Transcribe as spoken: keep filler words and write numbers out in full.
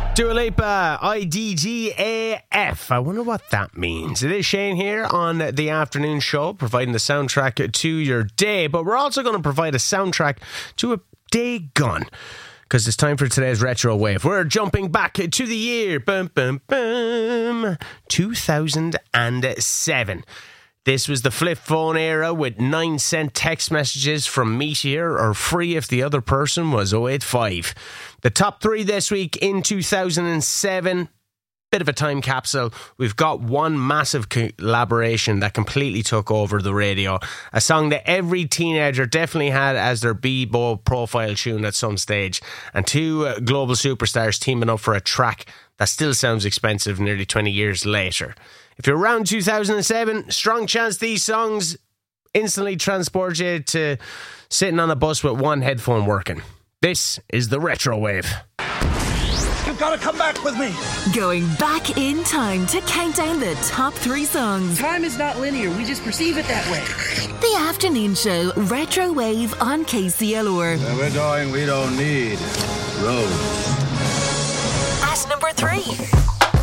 Dua Lipa, I D G A F. I wonder what that means. It is Shane here on the afternoon show, providing the soundtrack to your day, but we're also going to provide a soundtrack to a day gone, because it's time for today's Retro Wave. We're jumping back to the year bum, bum, bum, two thousand seven. This was the flip phone era with nine cent text messages from Meteor, or free if the other person was oh eight five. The top three this week in two thousand seven. Bit of a time capsule. We've got one massive collaboration that completely took over the radio. A song that every teenager definitely had as their Bebo profile tune at some stage. And two uh, global superstars teaming up for a track that still sounds expensive nearly twenty years later. If you're around two thousand seven, strong chance these songs instantly transport you to sitting on a bus with one headphone working. This is the Retro Wave. You've got to come back with me. Going back in time to count down the top three songs. Time is not linear. We just perceive it that way. The afternoon show, Retro Wave on K C L R. Where we're going, we don't need roads. At number three.